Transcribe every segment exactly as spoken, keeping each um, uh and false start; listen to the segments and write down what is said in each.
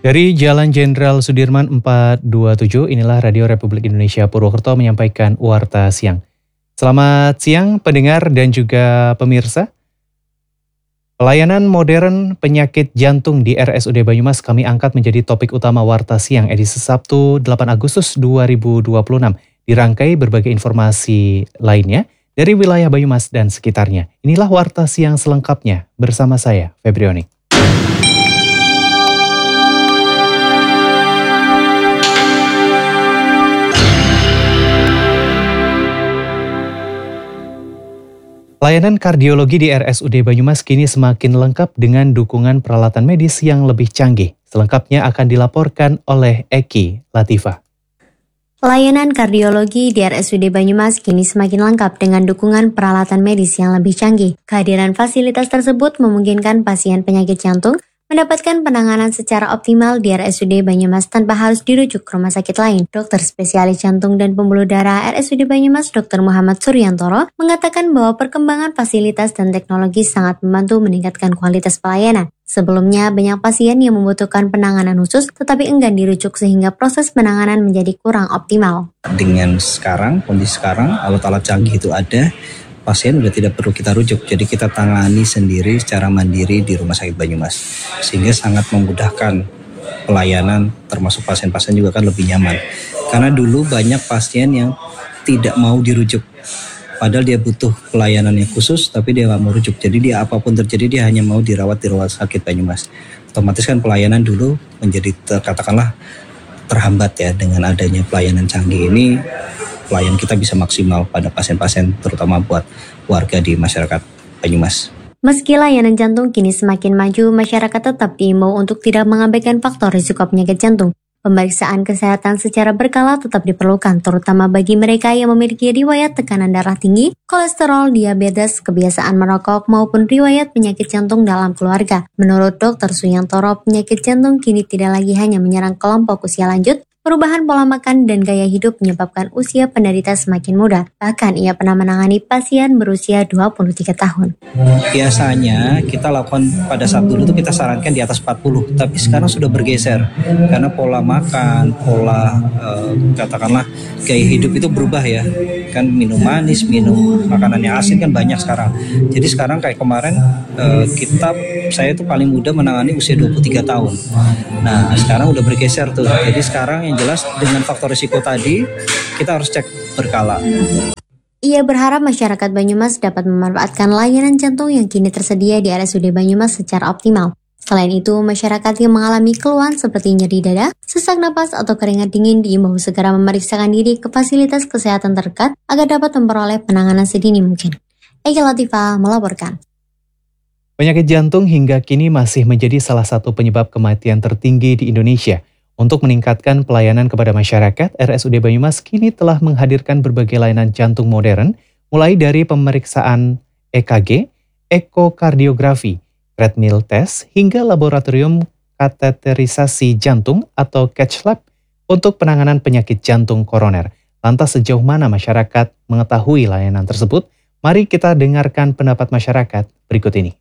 Dari Jalan Jenderal Sudirman empat dua tujuh, inilah Radio Republik Indonesia Purwokerto menyampaikan Warta Siang. Selamat siang pendengar dan juga pemirsa. Pelayanan modern penyakit jantung di R S U D Banyumas kami angkat menjadi topik utama Warta Siang edisi Sabtu delapan Agustus dua ribu dua puluh enam. Dirangkai berbagai informasi lainnya dari wilayah Banyumas dan sekitarnya. Inilah Warta Siang selengkapnya bersama saya, Febrioni. Pelayanan kardiologi di R S U D Banyumas kini semakin lengkap dengan dukungan peralatan medis yang lebih canggih. Selengkapnya akan dilaporkan oleh Eki Latifah. Pelayanan kardiologi di R S U D Banyumas kini semakin lengkap dengan dukungan peralatan medis yang lebih canggih. Kehadiran fasilitas tersebut memungkinkan pasien penyakit jantung mendapatkan penanganan secara optimal di R S U D Banyumas tanpa harus dirujuk ke rumah sakit lain. Dokter spesialis jantung dan pembuluh darah R S U D Banyumas, Dokter Muhammad Suryantoro, mengatakan bahwa perkembangan fasilitas dan teknologi sangat membantu meningkatkan kualitas pelayanan. Sebelumnya, banyak pasien yang membutuhkan penanganan khusus tetapi enggan dirujuk sehingga proses penanganan menjadi kurang optimal. Dengan sekarang, kondisi sekarang, alat-alat canggih itu ada, pasien sudah tidak perlu kita rujuk, jadi kita tangani sendiri secara mandiri di Rumah Sakit Banyumas, sehingga sangat memudahkan pelayanan, termasuk pasien-pasien juga kan lebih nyaman. Karena dulu banyak pasien yang tidak mau dirujuk, padahal dia butuh pelayanan yang khusus, tapi dia nggak mau rujuk, jadi dia apapun terjadi dia hanya mau dirawat di Rumah Sakit Banyumas. Otomatis kan pelayanan dulu menjadi ter, katakanlah terhambat ya. Dengan adanya pelayanan canggih ini, pelayan kita bisa maksimal pada pasien-pasien, terutama buat warga di masyarakat Banyumas. Meski layanan jantung kini semakin maju, masyarakat tetap diimbau untuk tidak mengabaikan faktor risiko penyakit jantung. Pemeriksaan kesehatan secara berkala tetap diperlukan, terutama bagi mereka yang memiliki riwayat tekanan darah tinggi, kolesterol, diabetes, kebiasaan merokok, maupun riwayat penyakit jantung dalam keluarga. Menurut Dokter Suryantoro, penyakit jantung kini tidak lagi hanya menyerang kelompok usia lanjut. Perubahan pola makan dan gaya hidup menyebabkan usia penderita semakin muda. Bahkan ia pernah menangani pasien berusia dua puluh tiga tahun. Biasanya kita lakukan pada saat dulu itu kita sarankan di atas empat puluh, tapi sekarang sudah bergeser. Karena pola makan, pola eh, katakanlah gaya hidup itu berubah ya. Kan minum manis, minum makanan yang asin kan banyak sekarang. Jadi sekarang kayak kemarin eh, kita, saya itu paling muda menangani usia dua puluh tiga tahun. Nah sekarang udah bergeser tuh. Jadi sekarang yang jelas dengan faktor risiko tadi kita harus cek berkala. Ia berharap masyarakat Banyumas dapat memanfaatkan layanan jantung yang kini tersedia di R S U D Banyumas secara optimal. Selain itu, masyarakat yang mengalami keluhan seperti nyeri dada, sesak napas atau keringat dingin diimbau segera memeriksakan diri ke fasilitas kesehatan terdekat agar dapat memperoleh penanganan sedini mungkin. Eki Latifah melaporkan. Penyakit jantung hingga kini masih menjadi salah satu penyebab kematian tertinggi di Indonesia. Untuk meningkatkan pelayanan kepada masyarakat, R S U D Banyumas kini telah menghadirkan berbagai layanan jantung modern, mulai dari pemeriksaan E K G, ekokardiografi, treadmill test, hingga laboratorium kateterisasi jantung atau cath lab untuk penanganan penyakit jantung koroner. Lantas sejauh mana masyarakat mengetahui layanan tersebut? Mari kita dengarkan pendapat masyarakat berikut ini.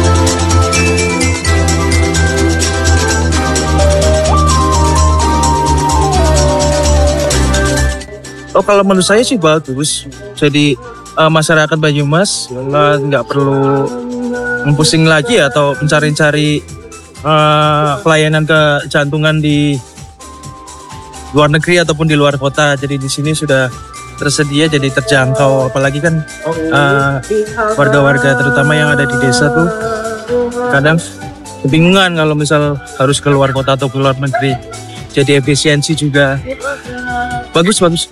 Oh, kalau menurut saya sih bagus. Jadi uh, masyarakat Banyumas nggak perlu mempusing lagi atau mencari-cari uh, pelayanan kejantungan di luar negeri ataupun di luar kota. Jadi di sini sudah tersedia, jadi terjangkau. Apalagi kan uh, warga-warga terutama yang ada di desa tuh kadang kebingungan kalau misal harus ke luar kota atau ke luar negeri. Jadi efisiensi juga bagus-bagus.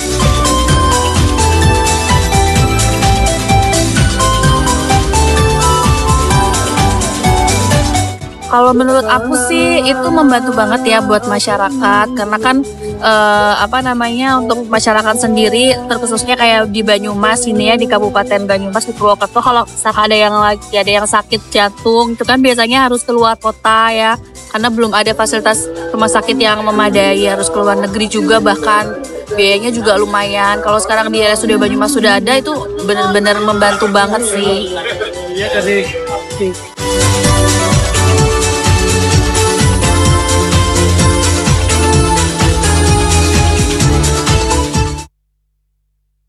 Kalau menurut aku sih itu membantu banget ya buat masyarakat, karena kan eh, apa namanya untuk masyarakat sendiri, terkhususnya kayak di Banyumas ini ya, di Kabupaten Banyumas di Purwokerto, kalau misalkan ada yang lagi ada yang sakit jantung itu kan biasanya harus keluar kota ya, karena belum ada fasilitas rumah sakit yang memadai, harus keluar negeri juga, bahkan biayanya juga lumayan. Kalau sekarang di R S U D Banyumas sudah ada, itu benar-benar membantu banget sih.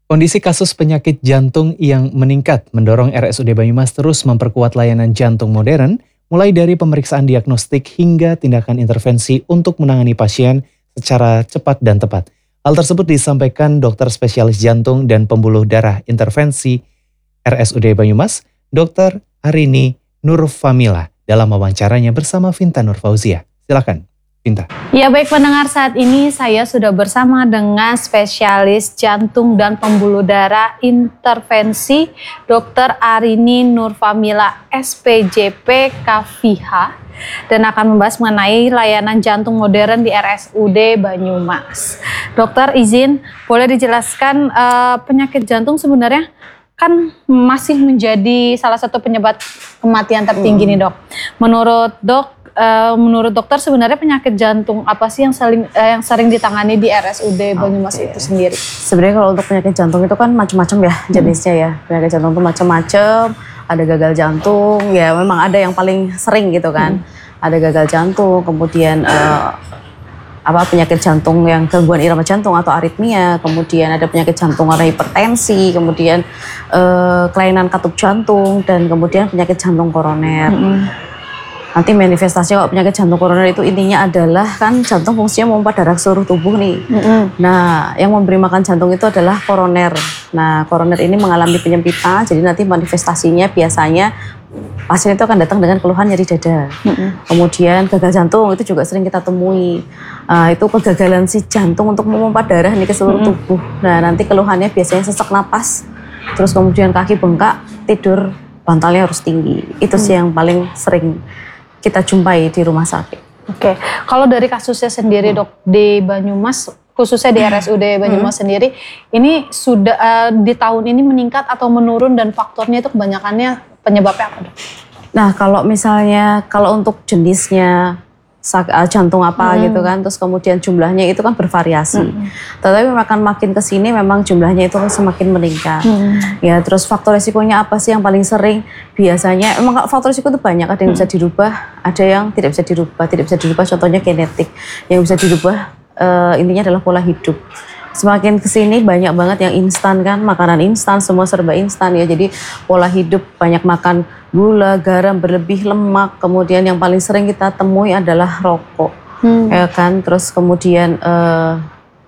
Kondisi kasus penyakit jantung yang meningkat mendorong R S U D Banyumas terus memperkuat layanan jantung modern, mulai dari pemeriksaan diagnostik hingga tindakan intervensi untuk menangani pasien secara cepat dan tepat. Hal tersebut disampaikan dokter spesialis jantung dan pembuluh darah intervensi R S U D Banyumas, dokter Arini Nurfamila, dalam wawancaranya bersama Vinta Nurfauzia. Silakan, Vinta. Ya baik pendengar, saat ini saya sudah bersama dengan spesialis jantung dan pembuluh darah intervensi dokter Arini Nurfamila S P J P K V H dan akan membahas mengenai layanan jantung modern di R S U D Banyumas. Dokter, izin boleh dijelaskan uh, penyakit jantung sebenarnya kan masih menjadi salah satu penyebab kematian tertinggi hmm. nih dok. Menurut dok, uh, menurut dokter sebenarnya penyakit jantung apa sih yang sering uh, yang sering ditangani di R S U D Banyumas okay. itu sendiri? Sebenarnya kalau untuk penyakit jantung itu kan macam-macam ya jenisnya hmm. ya. Penyakit jantung itu macam-macam. Ada gagal jantung, ya memang ada yang paling sering gitu kan. Hmm. Ada gagal jantung, kemudian uh, apa penyakit jantung yang gangguan irama jantung atau aritmia, kemudian ada penyakit jantung karena hipertensi, kemudian uh, kelainan katup jantung, dan kemudian penyakit jantung koroner. Mm-hmm. Nanti manifestasinya kalau penyakit jantung koroner itu intinya adalah kan jantung fungsinya memompa darah ke seluruh tubuh nih. Mm-hmm. Nah, yang memberi makan jantung itu adalah koroner. Nah, koroner ini mengalami penyempitan, jadi nanti manifestasinya biasanya pasien itu akan datang dengan keluhan nyeri dada. Mm-hmm. Kemudian gagal jantung itu juga sering kita temui. Uh, itu kegagalan si jantung untuk memompa darah nih ke seluruh mm-hmm. tubuh. Nah, nanti keluhannya biasanya sesak napas, terus kemudian kaki bengkak, tidur bantalnya harus tinggi. Itu mm-hmm. sih yang paling sering kita jumpai di rumah sakit. Oke, okay. Kalau dari kasusnya sendiri dok di Banyumas, khususnya di R S U D Banyumas hmm. sendiri, ini sudah uh, di tahun ini meningkat atau menurun dan faktornya itu kebanyakannya penyebabnya apa dok? Nah kalau misalnya kalau untuk jenisnya uh, jantung apa hmm. gitu kan, terus kemudian jumlahnya itu kan bervariasi. Hmm. Tetapi makan makin kesini memang jumlahnya itu semakin meningkat. Hmm. Ya terus faktor resikonya apa sih yang paling sering? Biasanya emang faktor risiko itu banyak, ada yang bisa dirubah, ada yang tidak bisa dirubah. Tidak bisa dirubah contohnya genetik, yang bisa dirubah uh, intinya adalah pola hidup. Semakin kesini banyak banget yang instan kan, makanan instan, semua serba instan ya. Jadi pola hidup banyak makan gula, garam berlebih, lemak. Kemudian yang paling sering kita temui adalah rokok, hmm. ya kan. Terus kemudian uh,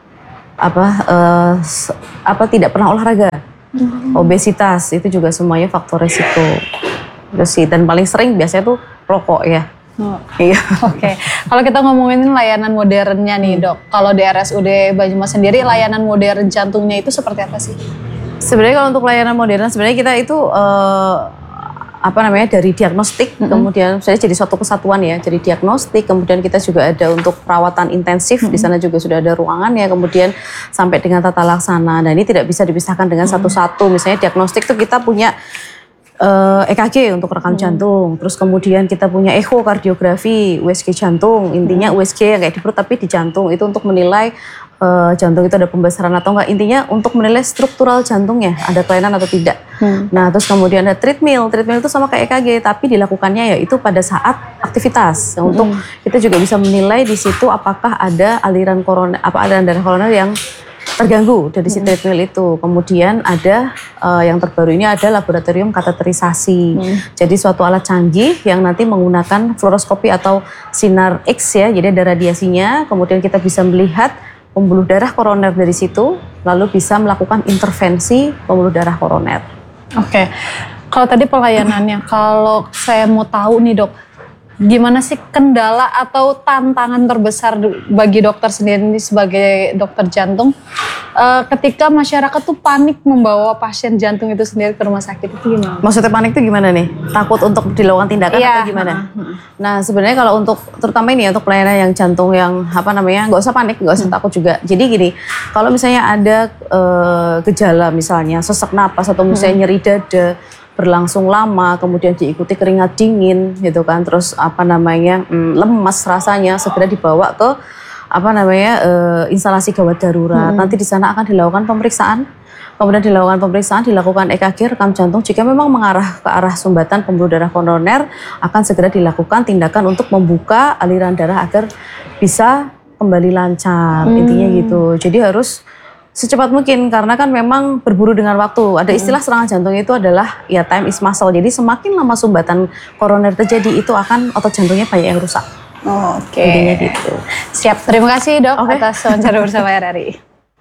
apa uh, apa tidak pernah olahraga. Hmm. Obesitas itu juga semuanya faktor resiko. Terus sih, dan paling sering biasanya tuh rokok ya. Oh. Iya. Oke. Okay. Kalau kita ngomongin layanan modernnya nih dok, kalau di R S U D Banyumas sendiri layanan modern jantungnya itu seperti apa sih? Sebenarnya kalau untuk layanan modern sebenarnya kita itu uh, apa namanya dari diagnostik, mm-hmm. kemudian saya jadi suatu kesatuan ya, jadi diagnostik, kemudian kita juga ada untuk perawatan intensif, mm-hmm. di sana juga sudah ada ruangannya, kemudian sampai dengan tata laksana. Dan ini tidak bisa dipisahkan dengan mm-hmm. satu-satu. Misalnya diagnostik itu kita punya Uh, E K G untuk rekam hmm. jantung, terus kemudian kita punya ekokardiografi, U S G jantung, intinya U S G yang kayak di perut tapi di jantung, itu untuk menilai uh, jantung itu ada pembesaran atau enggak, intinya untuk menilai struktural jantungnya, ada kelainan atau tidak. Hmm. Nah terus kemudian ada treadmill, treadmill itu sama kayak E K G tapi dilakukannya yaitu pada saat aktivitas, hmm. untuk kita juga bisa menilai di situ apakah ada aliran koroner, apa aliran darah koroner yang terganggu dari si treadmill itu. Kemudian ada uh, yang terbaru ini ada laboratorium kateterisasi. Hmm. Jadi suatu alat canggih yang nanti menggunakan fluoroskopi atau sinar X ya. Jadi ada radiasinya. Kemudian kita bisa melihat pembuluh darah koroner dari situ, lalu bisa melakukan intervensi pembuluh darah koroner. Oke. Okay. Kalau tadi pelayanannya, kalau saya mau tahu nih dok, gimana sih kendala atau tantangan terbesar bagi dokter sendiri sebagai dokter jantung uh, ketika masyarakat tuh panik membawa pasien jantung itu sendiri ke rumah sakit, itu gimana? Maksudnya panik itu gimana nih? Takut untuk dilakukan tindakan yeah. atau gimana? Uh-huh. Nah sebenarnya kalau untuk terutama ini untuk pelayanan yang jantung yang apa namanya, nggak usah panik, nggak usah hmm. takut juga. Jadi gini, kalau misalnya ada uh, gejala misalnya sesak napas atau misalnya hmm. nyeri dada berlangsung lama, kemudian diikuti keringat dingin gitu kan, terus apa namanya hmm, lemas rasanya, segera dibawa ke apa namanya uh, instalasi gawat darurat. Hmm. Nanti di sana akan dilakukan pemeriksaan, kemudian dilakukan pemeriksaan, dilakukan E K G, rekam jantung. Jika memang mengarah ke arah sumbatan pembuluh darah koroner, akan segera dilakukan tindakan untuk membuka aliran darah agar bisa kembali lancar. Hmm. Intinya gitu. Jadi harus Secepat mungkin, karena kan memang berburu dengan waktu. Ada istilah serangan jantung itu adalah ya time is muscle. Jadi semakin lama sumbatan koroner terjadi itu akan otot jantungnya banyak yang rusak. Oh, Oke. Intinya gitu. Siap. Terima kasih Dok Oke. atas wawancara bersama R R I.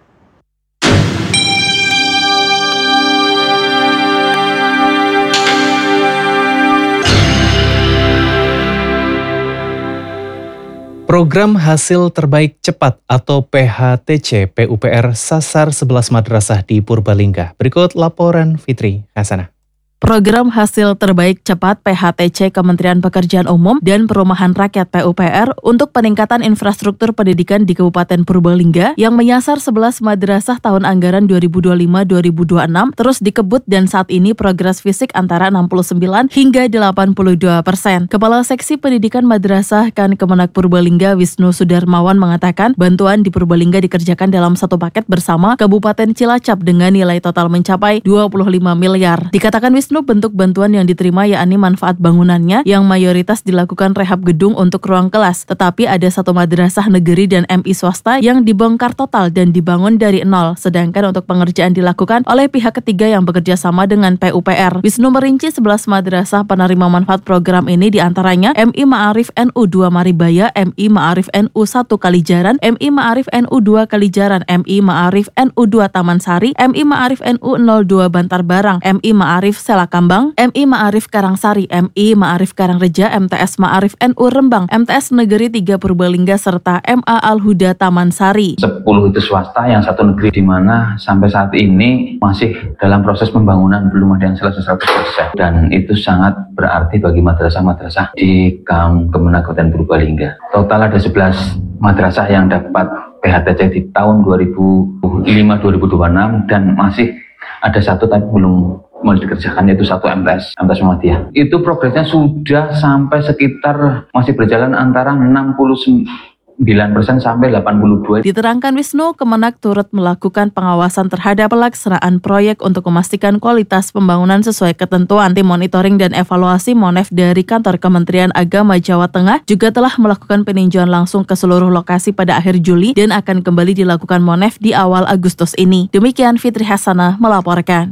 Program Hasil Terbaik Cepat atau P H T C P U P R sasar sebelas madrasah di Purbalingga. Berikut laporan Fitri Hasanah. Program Hasil Terbaik Cepat P H T C Kementerian Pekerjaan Umum dan Perumahan Rakyat P U P R untuk peningkatan infrastruktur pendidikan di Kabupaten Purbalingga yang menyasar sebelas madrasah tahun anggaran dua ribu dua puluh lima dua ribu dua puluh enam terus dikebut dan saat ini progres fisik antara enam puluh sembilan hingga delapan puluh dua persen. Kepala Seksi Pendidikan Madrasah Kan Kemenak Purbalingga Wisnu Sudarmawan mengatakan bantuan di Purbalingga dikerjakan dalam satu paket bersama Kabupaten Cilacap dengan nilai total mencapai dua puluh lima miliar. Dikatakan Wisnu bentuk bantuan yang diterima yakni manfaat bangunannya yang mayoritas dilakukan rehab gedung untuk ruang kelas, tetapi ada satu madrasah negeri dan M I swasta yang dibongkar total dan dibangun dari nol, sedangkan untuk pengerjaan dilakukan oleh pihak ketiga yang bekerja sama dengan P U P R. Wisnu merinci sebelas madrasah penerima manfaat program ini diantaranya M I Ma'arif N U dua Maribaya, M I Ma'arif N U satu Kalijaran, M I Ma'arif N U dua Kalijaran, M I Ma'arif N U dua Taman Sari, M I Ma'arif N U nol dua Bantar Barang, M I Ma'arif Kambang, M I Ma'arif Karangsari, M I Ma'arif Karangreja, M T S Ma'arif N U Rembang, M T S Negeri tiga Purbalingga, serta M A Al-Huda Taman Sari. sepuluh itu swasta, yang satu negeri, di mana sampai saat ini masih dalam proses pembangunan, belum ada yang selesai seratus persen. Dan itu sangat berarti bagi madrasah-madrasah di Kemenak Kabupaten Purbalingga. Total ada sebelas madrasah yang dapat P H T C di tahun dua ribu lima dua ribu dua puluh enam dan masih ada satu tapi belum mau dikerjakan, yaitu satu M T S, M T S Muhammadiyah. Itu progresnya sudah sampai sekitar masih berjalan antara enam puluh sembilan persen sampai delapan puluh dua persen. Diterangkan Wisnu, Kemenak turut melakukan pengawasan terhadap pelaksanaan proyek untuk memastikan kualitas pembangunan sesuai ketentuan. Tim monitoring dan evaluasi Monef dari kantor Kementerian Agama Jawa Tengah juga telah melakukan peninjauan langsung ke seluruh lokasi pada akhir Juli dan akan kembali dilakukan Monef di awal Agustus ini. Demikian Fitri Hasanah melaporkan.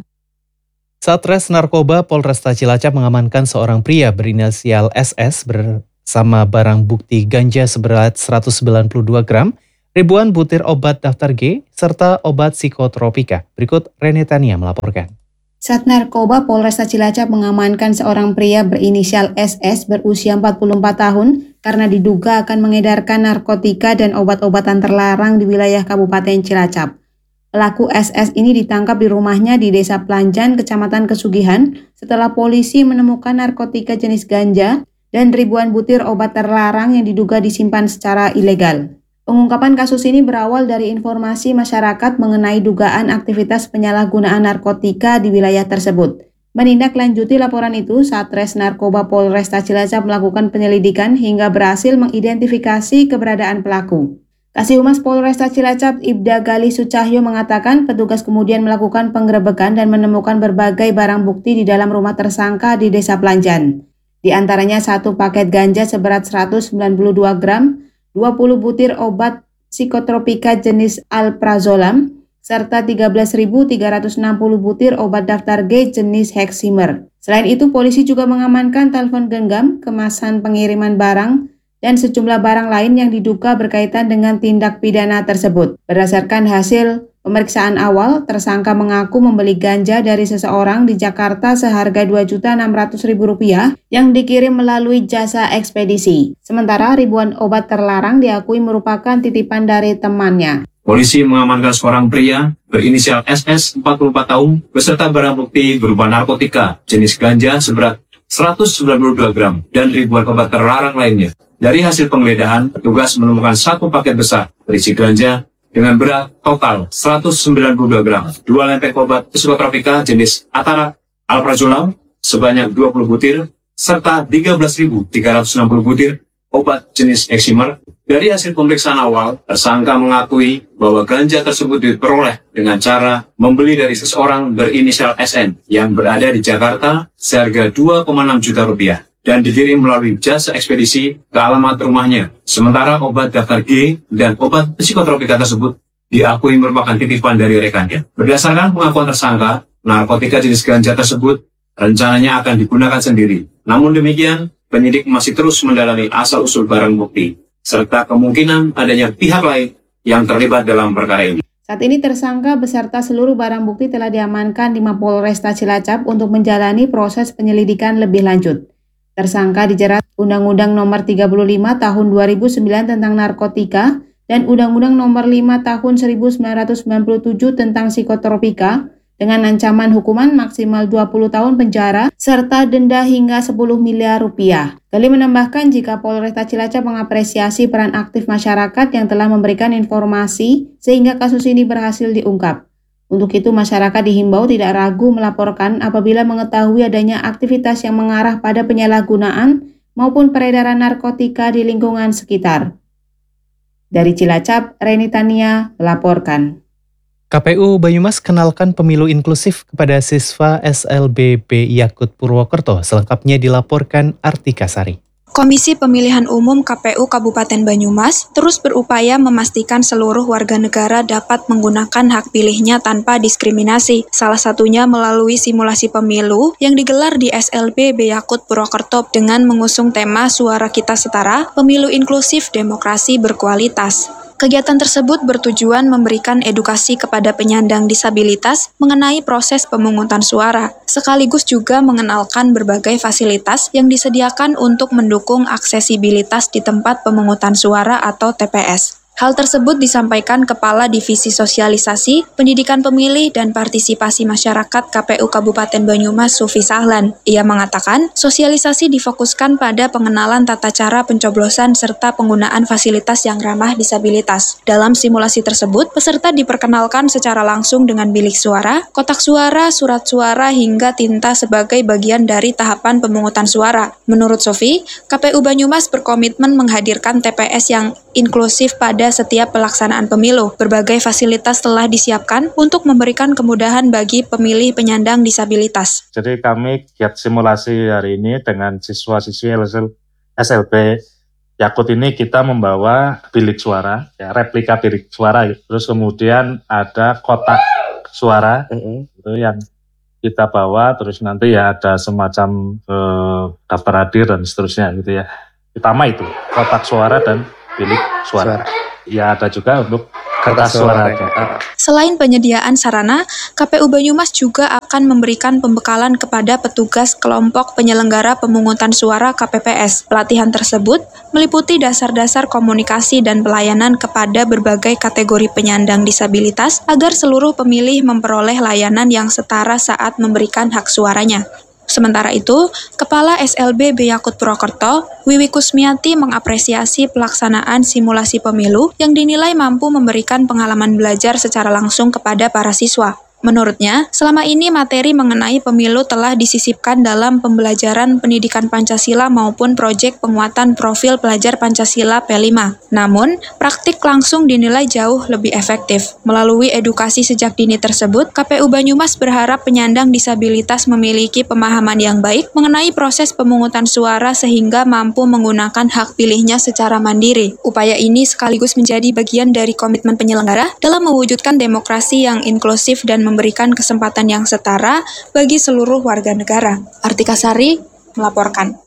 Satres Narkoba Polresta Cilacap mengamankan seorang pria berinisial S S bersama barang bukti ganja seberat seratus sembilan puluh dua gram, ribuan butir obat daftar G, serta obat psikotropika. Berikut Rene Tania melaporkan. Sat Narkoba Polresta Cilacap mengamankan seorang pria berinisial S S berusia empat puluh empat tahun karena diduga akan mengedarkan narkotika dan obat-obatan terlarang di wilayah Kabupaten Cilacap. Pelaku S S ini ditangkap di rumahnya di Desa Planjan, Kecamatan Kesugihan, setelah polisi menemukan narkotika jenis ganja dan ribuan butir obat terlarang yang diduga disimpan secara ilegal. Pengungkapan kasus ini berawal dari informasi masyarakat mengenai dugaan aktivitas penyalahgunaan narkotika di wilayah tersebut. Menindaklanjuti laporan itu, Satres Narkoba Polresta Cilacap melakukan penyelidikan hingga berhasil mengidentifikasi keberadaan pelaku. Kasih Humas Polresta Cilacap Ibda Gali Sucahyo mengatakan petugas kemudian melakukan penggerebekan dan menemukan berbagai barang bukti di dalam rumah tersangka di Desa Planjan. Di antaranya satu paket ganja seberat seratus sembilan puluh dua gram, dua puluh butir obat psikotropika jenis alprazolam, serta tiga belas ribu tiga ratus enam puluh butir obat daftar G jenis Heximer. Selain itu, polisi juga mengamankan telepon genggam, kemasan pengiriman barang, dan sejumlah barang lain yang diduga berkaitan dengan tindak pidana tersebut. Berdasarkan hasil pemeriksaan awal, tersangka mengaku membeli ganja dari seseorang di Jakarta seharga dua juta enam ratus ribu rupiah yang dikirim melalui jasa ekspedisi. Sementara ribuan obat terlarang diakui merupakan titipan dari temannya. Polisi mengamankan seorang pria berinisial S S empat puluh empat tahun beserta barang bukti berupa narkotika jenis ganja seberat seratus sembilan puluh dua gram dan ribuan obat terlarang lainnya. Dari hasil penggeledahan, petugas menemukan satu paket besar berisi ganja dengan berat total seratus sembilan puluh dua gram, dua lempeng obat psikotropika jenis Atara alprazolam sebanyak dua puluh butir, serta tiga belas ribu tiga ratus enam puluh butir obat jenis Heximer. Dari hasil pemeriksaan awal, tersangka mengakui bahwa ganja tersebut diperoleh dengan cara membeli dari seseorang berinisial S N yang berada di Jakarta seharga dua koma enam juta rupiah dan dikirim melalui jasa ekspedisi ke alamat rumahnya. Sementara obat daftar G dan obat psikotropika tersebut diakui merupakan titipan dari rekannya. Berdasarkan pengakuan tersangka, narkotika jenis ganja tersebut rencananya akan digunakan sendiri. Namun demikian, penyidik masih terus mendalami asal-usul barang bukti, serta kemungkinan adanya pihak lain yang terlibat dalam perkara ini. Saat ini tersangka beserta seluruh barang bukti telah diamankan di Mapolresta Cilacap untuk menjalani proses penyelidikan lebih lanjut. Tersangka dijerat Undang-Undang Nomor tiga puluh lima Tahun dua ribu sembilan tentang narkotika dan Undang-Undang Nomor lima Tahun seribu sembilan ratus sembilan puluh tujuh tentang psikotropika dengan ancaman hukuman maksimal dua puluh tahun penjara serta denda hingga sepuluh miliar rupiah. Gali menambahkan jika Polresta Cilacap mengapresiasi peran aktif masyarakat yang telah memberikan informasi sehingga kasus ini berhasil diungkap. Untuk itu masyarakat dihimbau tidak ragu melaporkan apabila mengetahui adanya aktivitas yang mengarah pada penyalahgunaan maupun peredaran narkotika di lingkungan sekitar. Dari Cilacap, Reni Tania melaporkan. K P U Banyumas kenalkan pemilu inklusif kepada siswa S L B B Yakut Purwokerto. Selengkapnya dilaporkan Artika Sari. Komisi Pemilihan Umum K P U Kabupaten Banyumas terus berupaya memastikan seluruh warga negara dapat menggunakan hak pilihnya tanpa diskriminasi. Salah satunya melalui simulasi pemilu yang digelar di S L B B Yakut Purwokerto dengan mengusung tema Suara Kita Setara, Pemilu Inklusif Demokrasi Berkualitas. Kegiatan tersebut bertujuan memberikan edukasi kepada penyandang disabilitas mengenai proses pemungutan suara, sekaligus juga mengenalkan berbagai fasilitas yang disediakan untuk mendukung aksesibilitas di tempat pemungutan suara atau T P S. Hal tersebut disampaikan Kepala Divisi Sosialisasi, Pendidikan Pemilih dan Partisipasi Masyarakat K P U Kabupaten Banyumas Sufi Sahlan. Ia mengatakan, sosialisasi difokuskan pada pengenalan tata cara pencoblosan serta penggunaan fasilitas yang ramah disabilitas. Dalam simulasi tersebut, peserta diperkenalkan secara langsung dengan bilik suara, kotak suara, surat suara, hingga tinta sebagai bagian dari tahapan pemungutan suara. Menurut Sufi, K P U Banyumas berkomitmen menghadirkan T P S yang inklusif pada setiap pelaksanaan pemilu. Berbagai fasilitas telah disiapkan untuk memberikan kemudahan bagi pemilih penyandang disabilitas. Jadi kami giat simulasi hari ini dengan siswa-siswi S L B Yakut ini kita membawa bilik suara, ya, replika bilik suara. Terus kemudian ada kotak suara uh-huh. itu yang kita bawa. Terus nanti ya ada semacam eh, daftar hadir dan seterusnya gitu ya. Utama itu kotak suara dan bilik suara. suara. Ya ada juga untuk kertas suara. Selain penyediaan sarana, K P U Banyumas juga akan memberikan pembekalan kepada petugas kelompok penyelenggara pemungutan suara K P P S. Pelatihan tersebut meliputi dasar-dasar komunikasi dan pelayanan kepada berbagai kategori penyandang disabilitas agar seluruh pemilih memperoleh layanan yang setara saat memberikan hak suaranya. Sementara itu, Kepala S L B B Yakut Purwokerto, Wiwi Kusmiati mengapresiasi pelaksanaan simulasi pemilu yang dinilai mampu memberikan pengalaman belajar secara langsung kepada para siswa. Menurutnya, selama ini materi mengenai pemilu telah disisipkan dalam pembelajaran pendidikan Pancasila maupun proyek penguatan profil pelajar Pancasila P lima. Namun, praktik langsung dinilai jauh lebih efektif. Melalui edukasi sejak dini tersebut, K P U Banyumas berharap penyandang disabilitas memiliki pemahaman yang baik mengenai proses pemungutan suara sehingga mampu menggunakan hak pilihnya secara mandiri. Upaya ini sekaligus menjadi bagian dari komitmen penyelenggara dalam mewujudkan demokrasi yang inklusif dan memberikan kesempatan yang setara bagi seluruh warga negara. Artika Sari melaporkan.